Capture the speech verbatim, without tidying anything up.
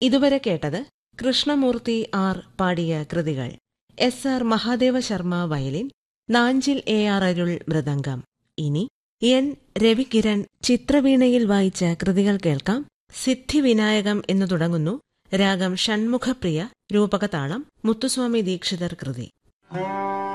ഇതുവരെ കേട്ടത് കൃഷ്ണമൂർത്തി ആർ പാടിയ കൃതികൾ. S R Mahadeva Sharma violin, Nanjil A R അരുൾ മൃദംഗം. ഇനി എൻ രവികിരൺ ചിത്രവീണയിൽ വായിച്ച കൃതികൾ കേൾക്കാം. സിദ്ധിവിനായകം എന്നു തുടങ്ങുന്നു. രാഗം ഷൺമുഖപ്രിയ. രൂപകതാളം മുത്തുസ്വാമി ദീക്ഷിതർ കൃതി.